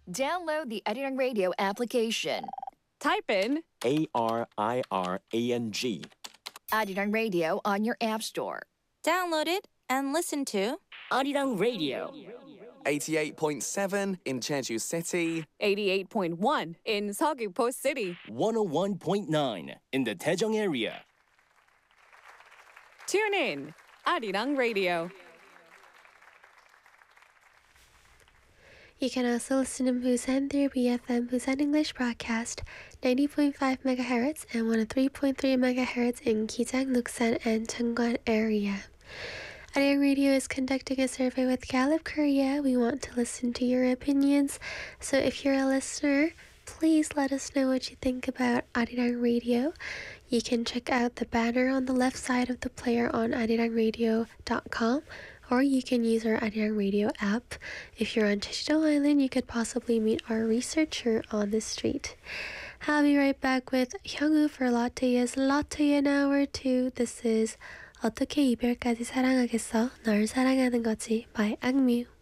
Download the Arirang Radio application. Type in ARIRANG. Arirang Radio on your app store. Download it and listen to Arirang Radio. 88.7 in Jeju City. 88.1 in Seogwipo City. 101.9 in the Daejeong area. Tune in, Arirang Radio. You can also listen to Busan through BFM Busan English Broadcast, 90.5 MHz and 103.3 MHz in Gijang, Nuksan, and Cheongwan area. Arirang Radio is conducting a survey with Gallup Korea. We want to listen to your opinions, so if you're a listener, please let us know what you think about Arirang Radio. You can check out the banner on the left side of the player on arirangradio.com, or you can use our Arirang Radio app. If you're on Jeju Island, you could possibly meet our researcher on the street. I'll be right back with Hyungwoo for Latte's Latte in Hour 2. This is 어떻게 이별까지 사랑하겠어? 널 사랑하는 거지 by 악뮤.